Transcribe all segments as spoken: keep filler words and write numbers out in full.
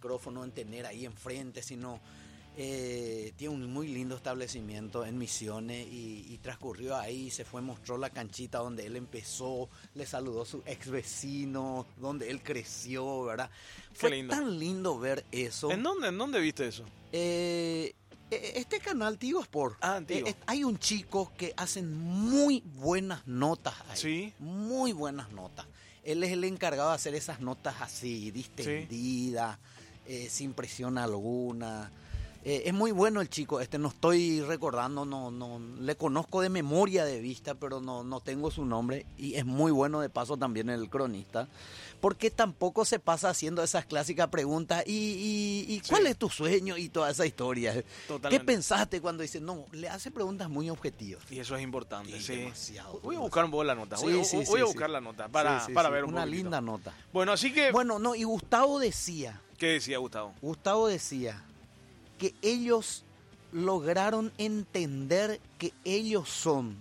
micrófono en tener ahí enfrente, sino eh, tiene un muy lindo establecimiento en Misiones y, y transcurrió ahí, se fue, mostró la canchita donde él empezó, le saludó a su ex vecino, donde él creció, ¿verdad? Fue lindo. Tan lindo ver eso. ¿En dónde, en dónde viste eso? Eh, este canal Tigo Sport. Ah, Tigo. Eh, hay un chico que hacen muy buenas notas ahí. Sí. Muy buenas notas. Él es el encargado de hacer esas notas así, distendidas, sí. eh, sin presión alguna. Eh, es muy bueno el chico, este no estoy recordando, no, no, le conozco de memoria de vista, pero no, no tengo su nombre. Y es muy bueno de paso también el cronista, porque tampoco se pasa haciendo esas clásicas preguntas. ¿Y, y, y cuál sí. es tu sueño? Y toda esa historia. Totalmente. ¿Qué pensaste cuando dice? No, le hace preguntas muy objetivas. Y eso es importante, sí. Demasiado. Voy a buscar un poco la nota, sí, voy, sí, voy sí, a sí. buscar la nota para, sí, sí, para sí. ver un Una poquito. linda nota. Bueno, así que... Bueno, no, y Gustavo decía... ¿Qué decía Gustavo? Gustavo decía que ellos lograron entender que ellos son,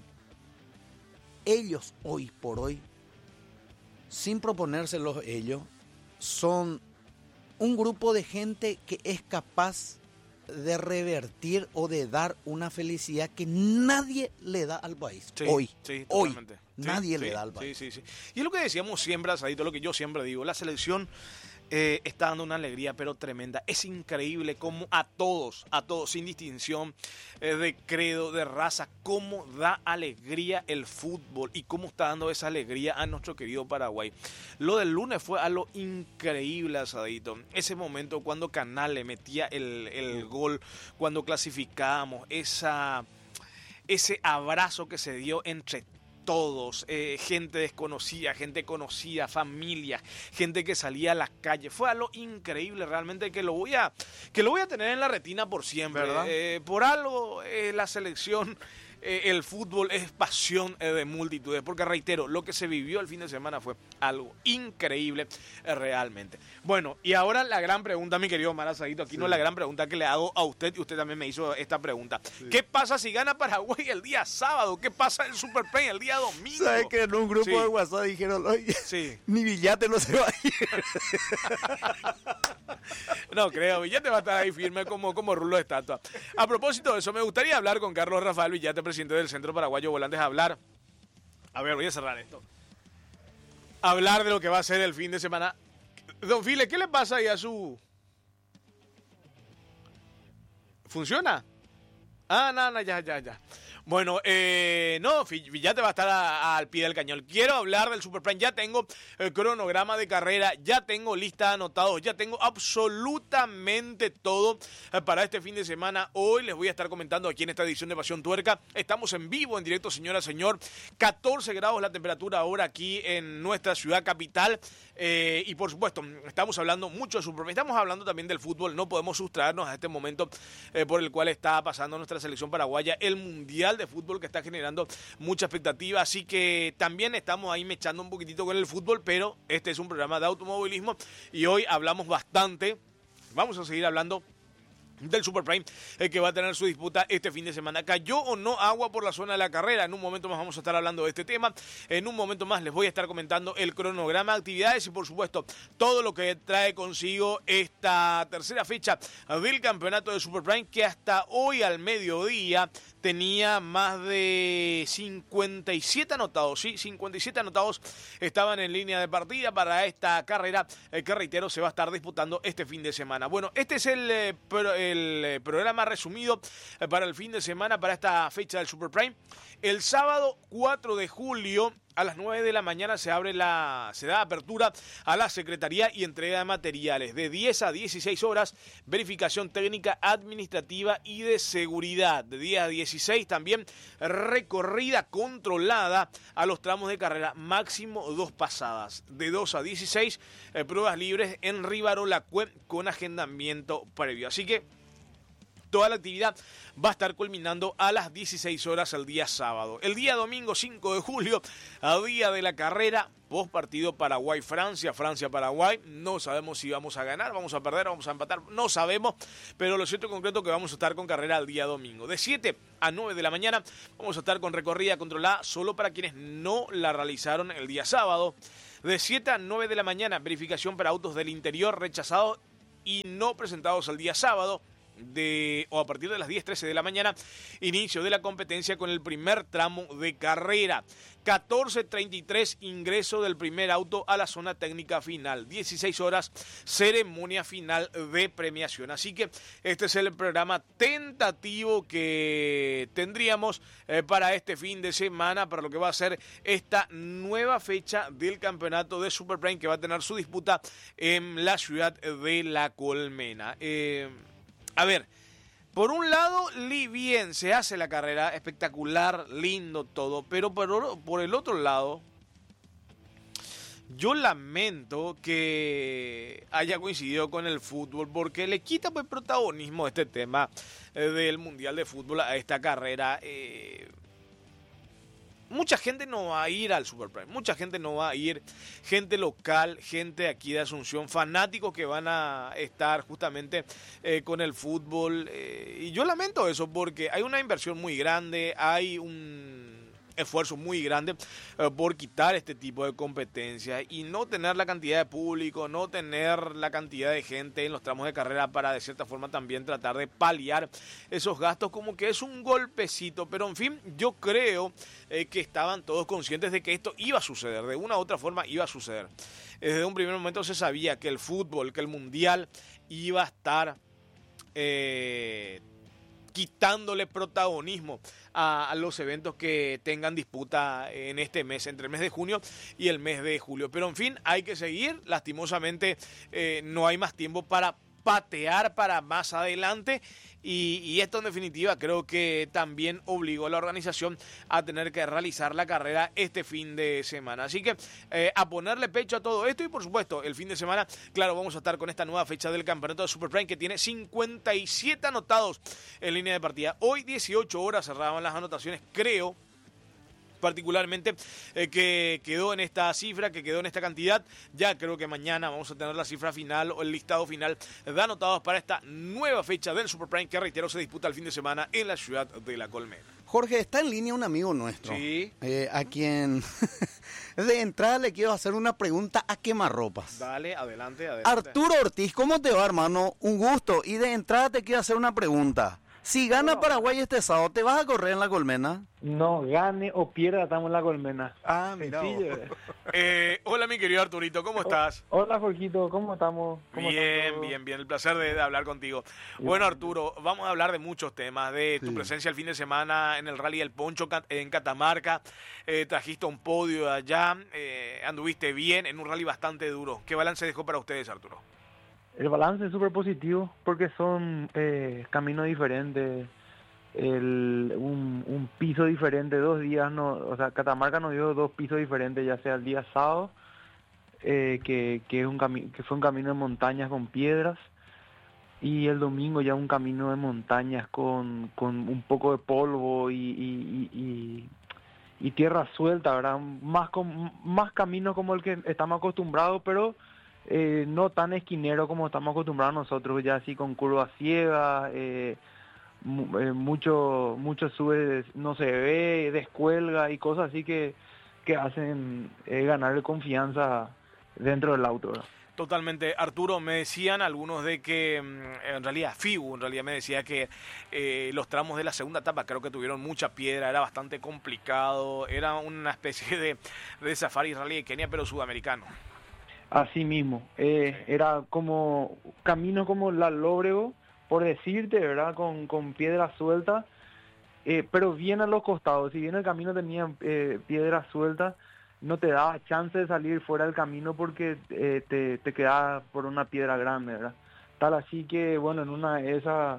ellos hoy por hoy, sin proponérselos ellos, son un grupo de gente que es capaz de revertir o de dar una felicidad que nadie le da al país. Sí, hoy, sí, hoy, totalmente. nadie sí, le sí, da al país. Sí, sí, sí. Y es lo que decíamos siempre, Asadito, lo que yo siempre digo, la selección eh, está dando una alegría pero tremenda. Es increíble cómo a todos, a todos, sin distinción eh, de credo, de raza, cómo da alegría el fútbol y cómo está dando esa alegría a nuestro querido Paraguay. Lo del lunes fue algo increíble, Asadito. Ese momento cuando Canal le metía el, el gol, cuando clasificábamos, esa, ese abrazo que se dio entre todos, eh, gente desconocida, gente conocida, familia, gente que salía a las calles. Fue algo increíble realmente que lo voy a, que lo voy a tener en la retina por siempre. Eh, por algo eh, la selección, eh, el fútbol es pasión eh, de multitudes, porque reitero, lo que se vivió el fin de semana fue algo increíble eh, realmente. Bueno, y ahora la gran pregunta, mi querido Omar Asadito, aquí sí. no es la gran pregunta que le hago a usted, y usted también me hizo esta pregunta. Sí. ¿Qué pasa si gana Paraguay el día sábado? ¿Qué pasa en el Super Play el día domingo? ¿Sabes que en un grupo sí. de WhatsApp dijeron, oye, sí. ni Villate no se va a ir? No creo, Villate va a estar ahí firme como, como rulo de estatua. A propósito de eso, me gustaría hablar con Carlos Rafael Villate, presidente del Centro Paraguayo Volantes, a hablar, a ver, voy a cerrar esto, hablar de lo que va a ser el fin de semana. Don File, ¿qué le pasa ahí a su... ¿Funciona? Ah, no, no, ya, ya, ya. Bueno, eh, no, Villate va a estar a, a, al pie del cañón. Quiero hablar del Super Prime. Ya tengo el cronograma de carrera, ya tengo lista de anotados, ya tengo absolutamente todo para este fin de semana. Hoy les voy a estar comentando aquí en esta edición de Pasión Tuerca. Estamos en vivo, en directo, señora, señor. catorce grados la temperatura ahora aquí en nuestra ciudad capital. Eh, y por supuesto, estamos hablando mucho de Super Prime. Estamos hablando también del fútbol. No podemos sustraernos a este momento eh, por el cual está pasando nuestra selección paraguaya, el Mundial de fútbol, que está generando mucha expectativa, así que también estamos ahí mechando un poquitito con el fútbol, pero este es un programa de automovilismo y hoy hablamos bastante, vamos a seguir hablando del Super Prime, el que va a tener su disputa este fin de semana. ¿Cayó o no agua por la zona de la carrera? En un momento más vamos a estar hablando de este tema. En un momento más les voy a estar comentando el cronograma de actividades y por supuesto todo lo que trae consigo esta tercera fecha del campeonato de Super Prime, que hasta hoy al mediodía tenía más de cincuenta y siete anotados, sí, cincuenta y siete anotados estaban en línea de partida para esta carrera eh, que reitero se va a estar disputando este fin de semana. Bueno, este es el, eh, pro, el eh, programa resumido eh, para el fin de semana, para esta fecha del Super Prime. El sábado cuatro de julio a las nueve de la mañana se abre la, se da apertura a la Secretaría y entrega de materiales. De diez a dieciséis horas, verificación técnica, administrativa y de seguridad. De diez a dieciséis también recorrida controlada a los tramos de carrera, máximo dos pasadas. De dos a dieciséis, eh, pruebas libres en Rivarolacue con agendamiento previo. Así que toda la actividad va a estar culminando a las dieciséis horas el día sábado. El día domingo cinco de julio, a día de la carrera, post partido Paraguay-Francia, Francia-Paraguay. No sabemos si vamos a ganar, vamos a perder, vamos a empatar, no sabemos, pero lo cierto y concreto es que vamos a estar con carrera el día domingo. De siete a nueve de la mañana vamos a estar con recorrida controlada solo para quienes no la realizaron el día sábado. De siete a nueve de la mañana, verificación para autos del interior rechazados, y de nueve a dieciséis horas, pruebas libres en Rivarolacue con agendamiento previo. Así que toda la actividad va a estar culminando a las dieciséis horas el día sábado. El día domingo cinco de julio, a día de la carrera, post partido Paraguay-Francia, Francia-Paraguay. No sabemos si vamos a ganar, vamos a perder, vamos a empatar, no sabemos, pero lo cierto y concreto es que vamos a estar con carrera el día domingo. De siete a nueve de la mañana, verificación para autos del interior rechazados y no presentados al día sábado, de o a partir de las diez trece de la mañana, inicio de la competencia con el primer tramo de carrera. catorce treinta y tres, ingreso del primer auto a la zona técnica final. dieciséis horas, ceremonia final de premiación. Así que este es el programa tentativo que tendríamos eh, para este fin de semana, para lo que va a ser esta nueva fecha del campeonato de Superprime, que va a tener su disputa en la ciudad de La Colmena. Eh... A ver, por un lado, bien, se hace la carrera, espectacular, lindo todo, pero por, por el otro lado, yo lamento que haya coincidido con el fútbol, porque le quita pues protagonismo este tema eh, del Mundial de Fútbol a esta carrera. Eh, Mucha gente no va a ir al Superprime, mucha gente no va a ir, gente local, gente aquí de Asunción, fanáticos que van a estar justamente eh, con el fútbol. Eh, y yo lamento eso porque hay una inversión muy grande, hay un esfuerzo muy grande eh, por quitar este tipo de competencias y no tener la cantidad de público, no tener la cantidad de gente en los tramos de carrera para de cierta forma también tratar de paliar esos gastos, como que es un golpecito, pero en fin, yo creo eh, que estaban todos conscientes de que esto iba a suceder, de una u otra forma iba a suceder. Desde un primer momento se sabía que el fútbol, que el mundial iba a estar eh, quitándole protagonismo a, a los eventos que tengan disputa en este mes, entre el mes de junio y el mes de julio. Pero en fin, hay que seguir. Lastimosamente eh, no hay más tiempo para patear para más adelante y, y esto en definitiva creo que también obligó a la organización a tener que realizar la carrera este fin de semana. Así que eh, a ponerle pecho a todo esto y por supuesto el fin de semana, claro, vamos a estar con esta nueva fecha del campeonato de Superprime que tiene cincuenta y siete anotados en línea de partida. Hoy dieciocho horas cerraban las anotaciones, creo particularmente eh, que quedó en esta cifra, que quedó en esta cantidad. Ya creo que mañana vamos a tener la cifra final o el listado final de anotados para esta nueva fecha del Superprime que, reitero, se disputa el fin de semana en la ciudad de La Colmena. Jorge, está en línea un amigo nuestro, sí. eh, a quien de entrada le quiero hacer una pregunta a quemarropas. Dale, adelante, adelante. Arturo Ortiz, ¿cómo te va, hermano? Un gusto. Y de entrada te quiero hacer una pregunta. Si gana Paraguay este sábado, ¿te vas a correr en La Colmena? No, gane o pierda, estamos en La Colmena. Ah, mira. eh, hola, mi querido Arturito, ¿cómo estás? Hola, Jorgito, ¿cómo estamos? ¿Cómo bien, bien, bien. El placer de, de hablar contigo. Bien. Bueno, Arturo, vamos a hablar de muchos temas, de tu sí. presencia el fin de semana en el Rally del Poncho en Catamarca. Eh, trajiste un podio allá, eh, anduviste bien en un rally bastante duro. ¿Qué balance dejó para ustedes, Arturo? El balance es súper positivo porque son eh, caminos diferentes, el, un, un piso diferente, dos días, no, o sea, Catamarca nos dio dos pisos diferentes, ya sea el día sábado, eh, que, que, es un cami- que fue un camino de montañas con piedras, y el domingo ya un camino de montañas con, con un poco de polvo y, y, y, y, y tierra suelta, ¿verdad? Más, con, más camino como el que estamos acostumbrados, pero Eh, no tan esquinero como estamos acostumbrados nosotros, ya así con curvas ciegas, eh, mu- eh, mucho mucho sube, no se ve, descuelga y cosas así que, que hacen eh, ganar confianza dentro del auto, ¿verdad? Totalmente. Arturo, me decían algunos de que, en realidad, FIBU, en realidad me decía que eh, los tramos de la segunda etapa creo que tuvieron mucha piedra, era bastante complicado, era una especie de, de safari rally de Kenia, pero sudamericano. Así mismo, eh, sí. Era como camino como la Lóbrego, por decirte, ¿verdad? Con, con piedras sueltas, eh, pero bien a los costados. Si bien el camino tenía eh, piedras sueltas, no te daba chance de salir fuera del camino porque eh, te, te quedaba por una piedra grande, ¿verdad? Tal así que, bueno, en una de esas,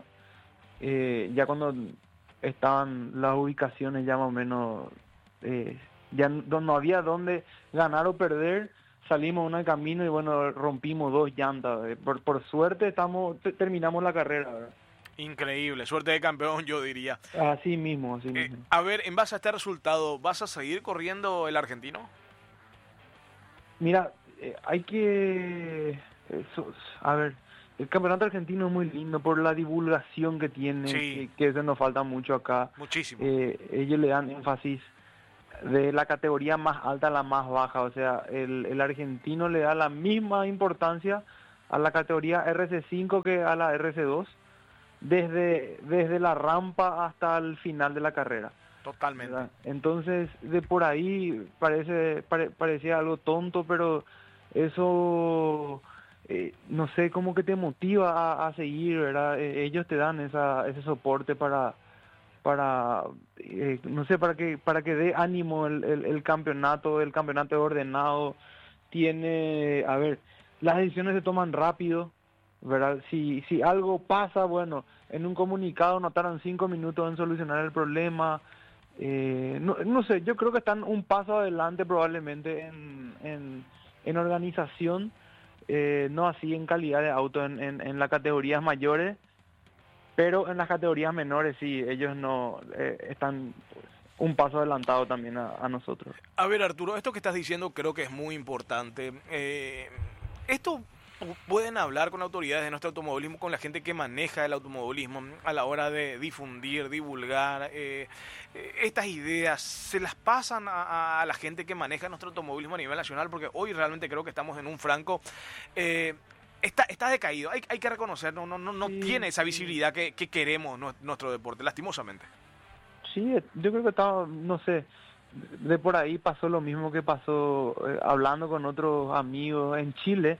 eh, ya cuando estaban las ubicaciones ya más o menos, eh, ya no, no había dónde ganar o perder, salimos en el camino y bueno, rompimos dos llantas. Por, por suerte estamos terminamos la carrera, ¿verdad? Increíble, suerte de campeón, yo diría. Así mismo, así eh, mismo. A ver, en base a este resultado, ¿vas a seguir corriendo el argentino? Mira, eh, hay que... Eso, a ver, el campeonato argentino es muy lindo por la divulgación que tiene, sí. que, que eso nos falta mucho acá. Muchísimo. Eh, ellos le dan énfasis de la categoría más alta a la más baja, o sea, el, el argentino le da la misma importancia a la categoría R C cinco que a la R C dos, desde, desde la rampa hasta el final de la carrera. Totalmente. ¿Verdad? Entonces, de por ahí parece pare, parecía algo tonto, pero eso, eh, no sé, como que te motiva a, a seguir, ¿verdad? Eh, ellos te dan esa, ese soporte para, para eh, no sé, para que para que dé ánimo el, el, el campeonato, el campeonato ordenado. Tiene, a ver, las decisiones se toman rápido, ¿verdad? Si, si algo pasa, bueno, en un comunicado no tardan cinco minutos en solucionar el problema. Eh, no, no sé, yo creo que están un paso adelante probablemente en, en, en organización, eh, no así en calidad de auto en, en, en las categorías mayores, pero en las categorías menores sí, ellos no eh, están pues, un paso adelantado también a, a nosotros. A ver, Arturo, esto que estás diciendo creo que es muy importante. Eh, esto pueden hablar con autoridades de nuestro automovilismo, con la gente que maneja el automovilismo a la hora de difundir, divulgar eh, estas ideas, se las pasan a, a la gente que maneja nuestro automovilismo a nivel nacional, porque hoy realmente creo que estamos en un franco eh, está, está decaído, hay, hay que reconocer, no, no, no, no sí, tiene esa visibilidad que, que queremos nuestro deporte, lastimosamente. Sí, yo creo que estaba, no sé, de por ahí pasó lo mismo que pasó eh, hablando con otros amigos en Chile.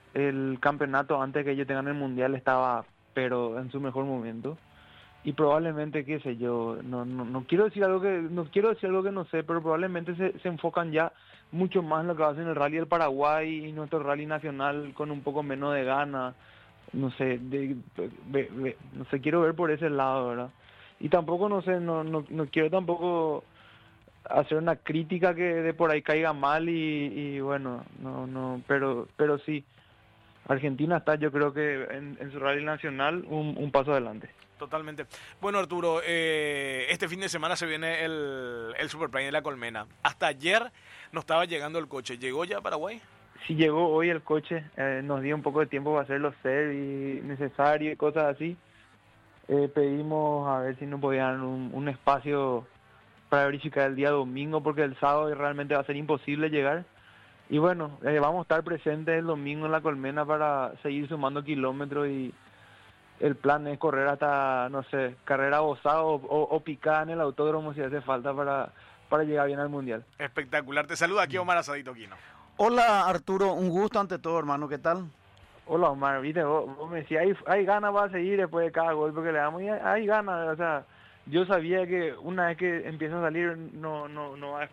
El campeonato antes que ellos tengan el mundial estaba pero en su mejor momento, y probablemente, qué sé yo, no no, no quiero decir algo que no quiero decir algo que no sé, pero probablemente se, se enfocan ya mucho más en lo que hacen el Rally del Paraguay y nuestro Rally Nacional con un poco menos de ganas, no sé, de, de, de, de, no sé, quiero ver por ese lado, ¿verdad? Y tampoco, no sé, no no, no quiero tampoco hacer una crítica que de por ahí caiga mal y, y bueno, no no, pero pero sí, Argentina está, yo creo que en, en su rally nacional un, un paso adelante. Totalmente. Bueno, Arturo, eh, este fin de semana se viene el, el Super Prime de La Colmena. Hasta ayer no estaba llegando el coche. ¿Llegó ya a Paraguay? Sí, llegó hoy el coche. Eh, nos dio un poco de tiempo para hacer los servicios necesarios y cosas así. Eh, pedimos a ver si nos podían un, un espacio para verificar el día domingo, porque el sábado realmente va a ser imposible llegar. Y bueno, eh, vamos a estar presentes el domingo en La Colmena para seguir sumando kilómetros, y el plan es correr hasta, no sé, carrera gozada o, o, o picada en el autódromo si hace falta para, para llegar bien al Mundial. Espectacular. Te saluda aquí Omar Asadito Quino. Hola Arturo, un gusto ante todo, hermano, ¿qué tal? Hola Omar, viste, vos, vos me decías, hay, hay ganas para seguir después de cada golpe que le damos, y hay, hay ganas, o sea, yo sabía que una vez que empieza a salir no, no, no va a...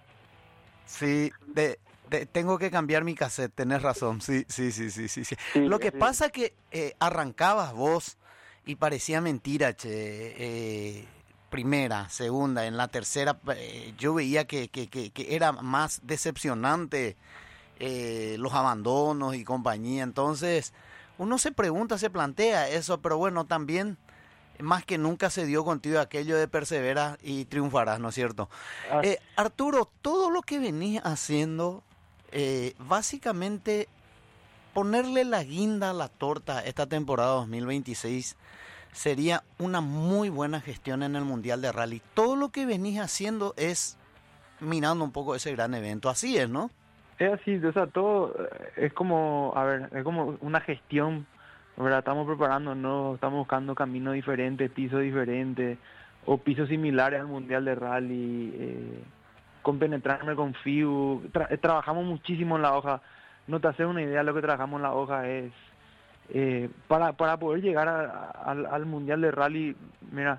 Sí, de... De, tengo que cambiar mi cassette, tenés razón, sí, sí, sí, sí, sí. sí. sí Lo que sí. pasa es que eh, arrancabas vos y parecía mentira, che, eh, primera, segunda, en la tercera eh, yo veía que, que, que, que era más decepcionante eh, los abandonos y compañía, entonces uno se pregunta, se plantea eso, pero bueno, también más que nunca se dio contigo aquello de perseverar y triunfarás, ¿no es cierto? Ah. Eh, Arturo, todo lo que venís haciendo... Eh, básicamente ponerle la guinda a la torta esta temporada dos mil veintiséis sería una muy buena gestión en el Mundial de Rally. Todo lo que venís haciendo es mirando un poco ese gran evento, así es, ¿no? Es así, o sea, todo es como, a ver, es como una gestión, ¿verdad? Estamos preparándonos, estamos buscando caminos diferentes, pisos diferentes o pisos similares al Mundial de Rally, eh, compenetrarme con F I U, Tra trabajamos muchísimo en la hoja. No te haces una idea de lo que trabajamos en la hoja es eh, para para poder llegar a, a, al, al Mundial de Rally. Mira,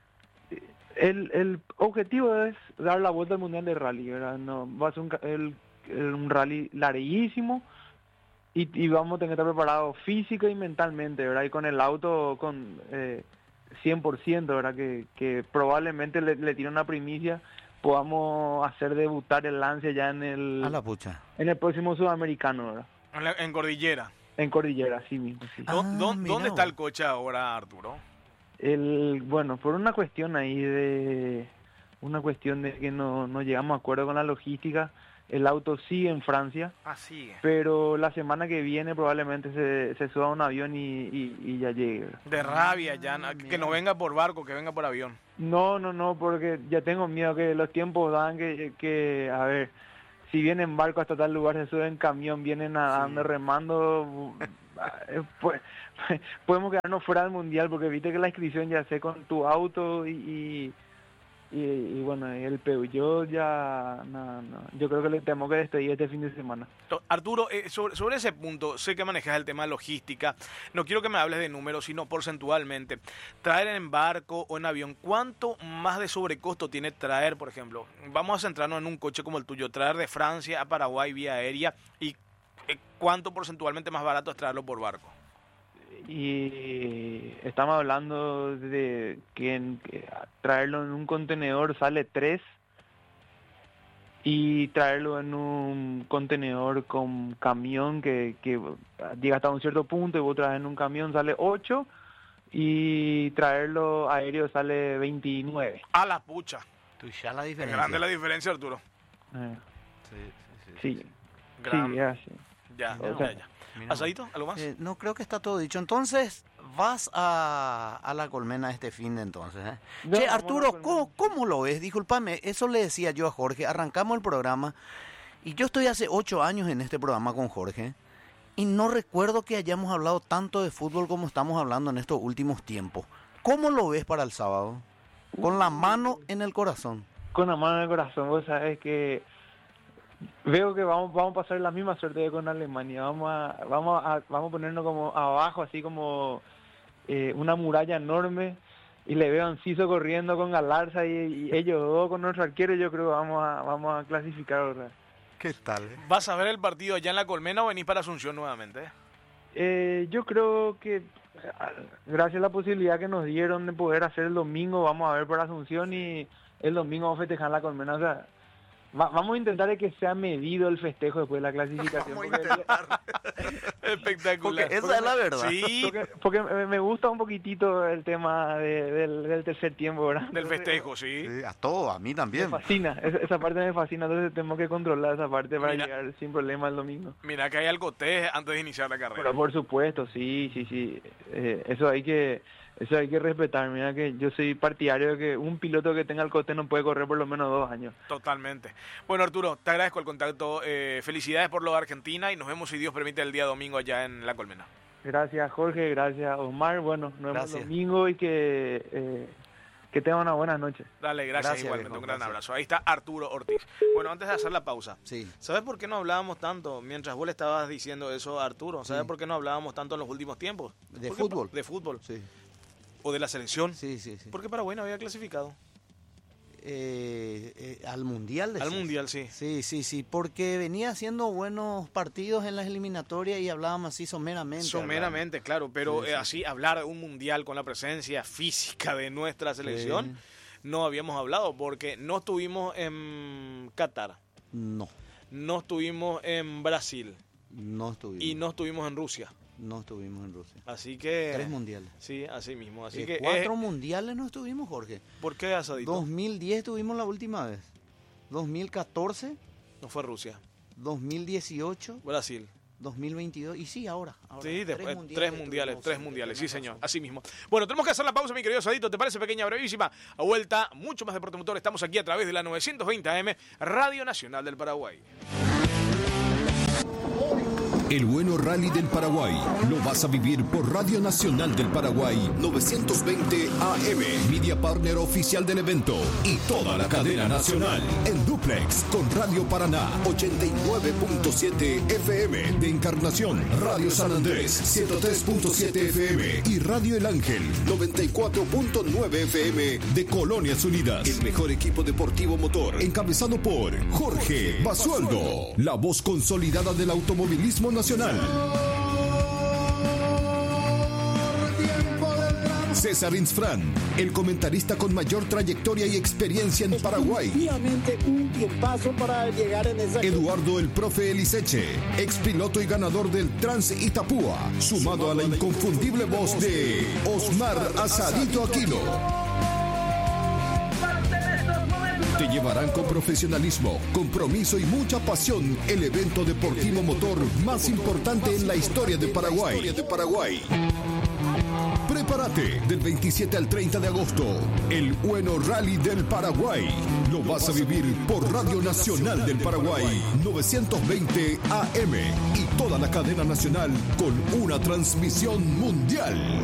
el, el objetivo es dar la vuelta al Mundial de Rally, ¿verdad? No, va a ser un, el, el, un rally larguísimo y, y vamos a tener que estar preparados física y mentalmente, ¿verdad? Y con el auto con eh, cien por ciento, ¿verdad? Que, que probablemente le, le tire una primicia, podamos hacer debutar el Lancia ya en el a la pucha. en el próximo sudamericano, ¿verdad? En, la, en Cordillera. En Cordillera, sí mismo, sí. Ah, ¿Dónde, ¿Dónde está el coche ahora, Arturo? El, bueno, por una cuestión ahí de una cuestión de que no, no llegamos a acuerdo con la logística, el auto sigue en Francia. Ah, sigue. Pero la semana que viene probablemente se, se suba a un avión y, y, y ya llegue. De rabia, ya, ah, que no venga por barco, que venga por avión. No, no, no, porque ya tengo miedo que los tiempos dan que, que a ver, si vienen en barco hasta tal lugar, se suben en camión, vienen nadando, sí. remando, pues, podemos quedarnos fuera del mundial porque viste que la inscripción ya sé con tu auto y, y, y, y bueno, el Peugeot ya, no, no, yo creo que le tenemos que despedir este fin de semana. Arturo, eh, sobre, sobre ese punto, sé que manejas el tema de logística, no quiero que me hables de números, sino porcentualmente. Traer en barco o en avión, ¿cuánto más de sobrecosto tiene traer, por ejemplo? Vamos a centrarnos en un coche como el tuyo, traer de Francia a Paraguay vía aérea, y eh, ¿cuánto porcentualmente más barato es traerlo por barco? Y estamos hablando de que, en, que traerlo en un contenedor sale tres y traerlo en un contenedor con camión que, que llega hasta un cierto punto y vos traes en un camión sale ocho y traerlo aéreo sale veintinueve. A la pucha. Tú ya la diferencia. Es grande la diferencia, Arturo. Eh, Sí, sí, sí, sí. Grande. sí, es así. Ya, O ya, sea, ya. Mira, ¿Asadito? ¿Algo más? Eh, no, creo que está todo dicho. Entonces, vas a, a la colmena este fin de entonces. ¿eh? No, Che, vamos a la Arturo, colmena. ¿cómo, ¿cómo lo ves? Discúlpame, eso le decía yo a Jorge. Arrancamos el programa y yo estoy hace ocho años en este programa con Jorge y no recuerdo que hayamos hablado tanto de fútbol como estamos hablando en estos últimos tiempos. ¿Cómo lo ves para el sábado? Con la mano en el corazón. Con la mano en el corazón, vos sabés que veo que vamos vamos a pasar la misma suerte que con Alemania. Vamos a vamos a vamos a ponernos como abajo, así como eh, una muralla enorme, y le veo a Enciso corriendo con Galarza y, y ellos dos con nuestro arquero. Yo creo que vamos a vamos a clasificar, ¿verdad? ¿Qué tal? ¿Vas a ver el partido allá en la Colmena o venís para Asunción nuevamente? Eh, yo creo que gracias a la posibilidad que nos dieron de poder hacer el domingo, vamos a ver por Asunción y el domingo vamos a festejar la Colmena. O sea, va, vamos a intentar de que sea medido el festejo después de la clasificación. Vamos a porque- intentar. Espectacular. Porque esa es la verdad. Sí, Porque, porque me me gusta un poquitito el tema de- del, del tercer tiempo, ¿verdad? del Entonces, festejo, sí. Sí, a todo, a mí Me también. fascina, esa, esa parte me fascina, entonces tenemos que controlar esa parte para Mira. llegar sin problema el domingo. Mira que hay algo té antes de iniciar la carrera. Pero por supuesto, sí, sí, sí, eh, eso hay que eso hay que respetar. Mira que yo soy partidario de que un piloto que tenga el coste no puede correr por lo menos dos años. Totalmente. Bueno, Arturo, te agradezco el contacto. Eh, felicidades por lo de Argentina y nos vemos, si Dios permite, el día domingo allá en la Colmena. Gracias Jorge, gracias Omar, bueno, nos vemos Gracias. el domingo y que, eh, que tengan una buena noche. Dale, gracias, Gracias, igualmente. viejo, Un gran gracias. abrazo. Ahí está Arturo Ortiz. Bueno, antes de hacer la pausa, Sí. ¿sabes por qué no hablábamos tanto? Mientras vos le estabas diciendo eso a Arturo, ¿sabes Sí. por qué no hablábamos tanto en los últimos tiempos? ¿De ¿Por qué? fútbol? De fútbol. Sí, O de la selección. sí, sí. sí. ¿Por qué Paraguay no había clasificado? Eh, eh, al Mundial. Al decís. Mundial, sí. Sí, sí, sí, porque venía haciendo buenos partidos en las eliminatorias y hablábamos así someramente. Someramente, claro, pero Sí, eh, sí. así hablar de un mundial con la presencia física de nuestra selección, Sí. no habíamos hablado, porque no estuvimos en Qatar, No, no estuvimos en Brasil no estuvimos. y no estuvimos en Rusia. No estuvimos en Rusia. Así que... Tres mundiales. Sí, así mismo. Así Eh, que... cuatro eh, mundiales no estuvimos, Jorge. ¿Por qué asadito? dos mil diez estuvimos la última vez. dos mil catorce, No fue Rusia, dos mil dieciocho, Brasil. dos mil veintidós y sí, ahora. ahora. Sí, después, tres mundiales, estuvimos, tres sí, mundiales, sí tenés señor, razón. así mismo. Bueno, tenemos que hacer la pausa, mi querido Sadito, ¿te parece? Pequeña, brevísima, a vuelta, mucho más Deporte Motor, estamos aquí a través de la novecientos veinte A M, Radio Nacional del Paraguay. El bueno rally del Paraguay lo vas a vivir por Radio Nacional del Paraguay novecientos veinte A M, media partner oficial del evento y toda la cadena nacional en duplex con Radio Paraná ochenta y nueve punto siete F M de Encarnación, Radio San Andrés ciento tres punto siete F M y Radio El Ángel noventa y cuatro punto nueve F M de Colonias Unidas. El mejor equipo deportivo motor encabezado por Jorge Basualdo, la voz consolidada del automovilismo nacional. César Insfrán, el comentarista con mayor trayectoria y experiencia en Paraguay. Efectivamente, un tiempazo para llegar en esa... Eduardo el Profe Eliseche, ex piloto y ganador del Trans Itapúa, sumado a la inconfundible voz de Osmar Asadito Aquino. Te llevarán con profesionalismo, compromiso y mucha pasión el evento deportivo motor más importante en la historia de Paraguay. Prepárate del veintisiete al treinta de agosto. El Bueno Rally del Paraguay. Lo vas a vivir por Radio Nacional del Paraguay novecientos veinte A M y toda la cadena nacional con una transmisión mundial.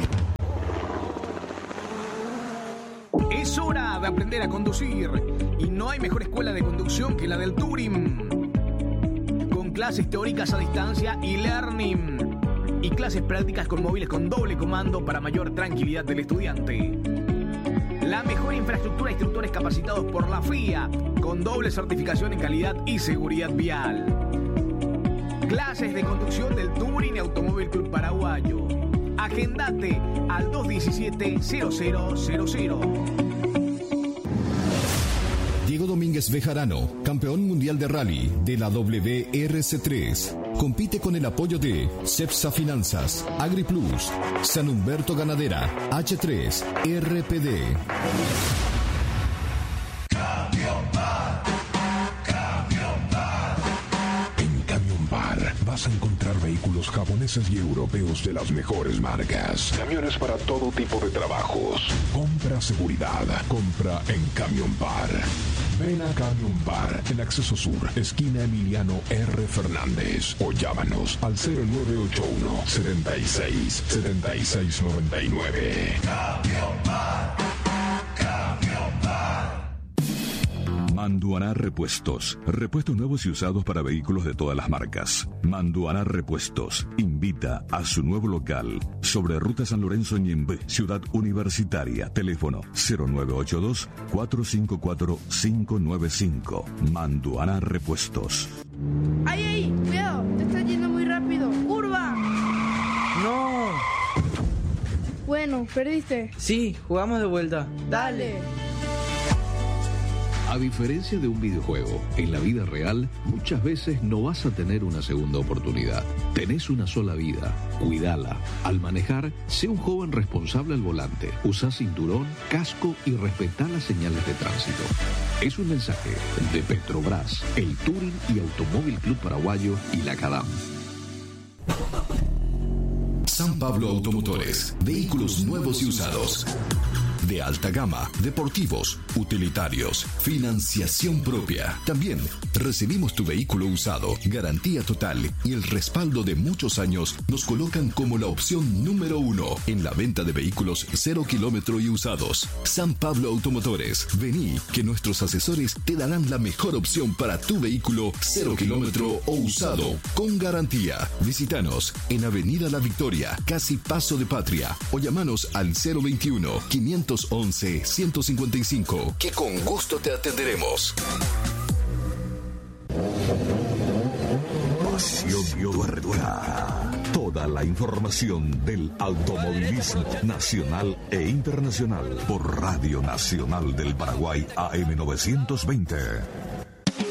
Es hora de aprender a conducir y no hay mejor escuela de conducción que la del Touring. Con clases teóricas a distancia y learning y clases prácticas con móviles con doble comando para mayor tranquilidad del estudiante. La mejor infraestructura, instructores capacitados por la F I A con doble certificación en calidad y seguridad vial. Clases de conducción del Touring y Automóvil Club Paraguayo. Agendate al dos diecisiete cero cero cero cero. Diego Domínguez Bejarano, campeón mundial de rally de la W R C tres. Compite con el apoyo de Cepsa Finanzas, AgriPlus, San Humberto Ganadera, H tres, R P D. Vas a encontrar vehículos japoneses y europeos de las mejores marcas. Camiones para todo tipo de trabajos. Compra seguridad. Compra en Camion Bar. Ven a Camion Bar en Acceso Sur, esquina Emiliano R. Fernández. O llámanos al cero nueve ocho uno, setenta y seis, setenta y seis noventa y nueve. Camion Bar. Camion Bar. Manduaná Repuestos. Repuestos nuevos y usados para vehículos de todas las marcas. Manduaná Repuestos invita a su nuevo local sobre Ruta San Lorenzo Ñembe, Ciudad Universitaria. Teléfono cero nueve ocho dos, cuatro cinco cuatro, cinco nueve cinco. Manduaná Repuestos. ¡Ay, ay! ¡Cuidado! Te estás yendo muy rápido. ¡Curva! ¡No! Bueno, perdiste. Sí, jugamos de vuelta. Dale. A diferencia de un videojuego, en la vida real muchas veces no vas a tener una segunda oportunidad. Tenés una sola vida, cuídala. Al manejar, sé un joven responsable al volante. Usa cinturón, casco y respetá las señales de tránsito. Es un mensaje de Petrobras, el Touring y Automóvil Club Paraguayo y la CADAM. San Pablo Automotores, vehículos nuevos y usados. De alta gama, deportivos, utilitarios, financiación propia. También recibimos tu vehículo usado, garantía total y el respaldo de muchos años nos colocan como la opción número uno en la venta de vehículos cero kilómetro y usados. San Pablo Automotores, vení que nuestros asesores te darán la mejor opción para tu vehículo cero kilómetro o usado con garantía. Visítanos en Avenida La Victoria, casi Paso de Patria, o llamanos al cero veintiuno, quinientos once, ciento cincuenta y cinco, que con gusto te atenderemos. Pasión Tuerca. Toda la información del automovilismo nacional e internacional por Radio Nacional del Paraguay A M novecientos veinte.